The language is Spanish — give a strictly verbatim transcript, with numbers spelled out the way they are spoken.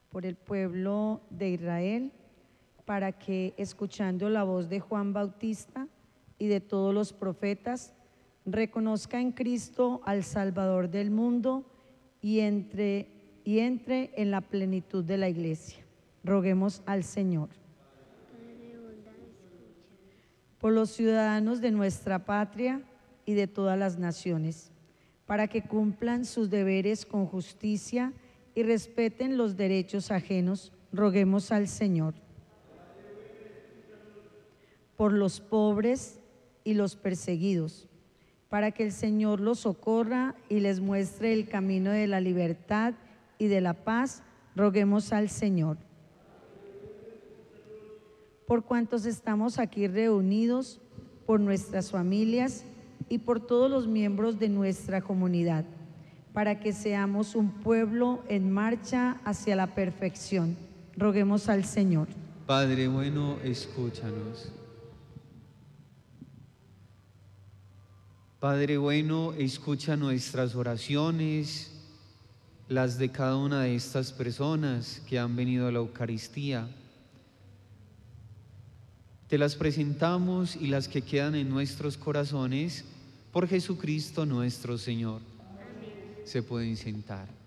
por el pueblo de Israel, para que, escuchando la voz de Juan Bautista y de todos los profetas, reconozca en Cristo al Salvador del mundo y entre, y entre en la plenitud de la Iglesia. Roguemos al Señor. Por los ciudadanos de nuestra patria y de todas las naciones, para que cumplan sus deberes con justicia y respeten los derechos ajenos, roguemos al Señor. Por los pobres y los perseguidos, para que el Señor los socorra y les muestre el camino de la libertad y de la paz, roguemos al Señor. Por cuantos estamos aquí reunidos, por nuestras familias y por todos los miembros de nuestra comunidad, para que seamos un pueblo en marcha hacia la perfección, roguemos al Señor. Padre bueno, escúchanos. Padre bueno, escucha nuestras oraciones, las de cada una de estas personas que han venido a la Eucaristía. Te las presentamos y las que quedan en nuestros corazones por Jesucristo nuestro Señor. Amén. Se pueden sentar.